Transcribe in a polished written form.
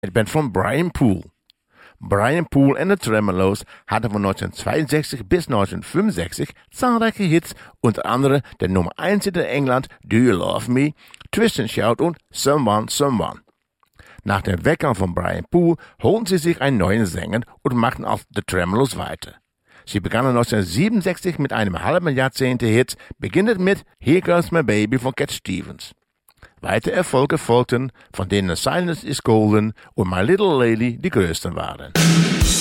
Ich bin von Brian Poole. Brian Poole en de Tremeloes hadden van 1962 bis 1965 zahlreiche Hits, unter anderem der Nummer 1 in England Do You Love Me, Twist and Shout und Someone Someone. Nach dem Weggang von Brian Poole holten sie sich einen neuen Sänger und machten auf The Tremeloes weiter. Sie begannen 1967 mit einem halben Jahrzehnt Hit, beginnend mit Here Goes My Baby von Cat Stevens. Weitere Erfolge folgten, von denen Silence is Golden und My Little Lady die größten waren.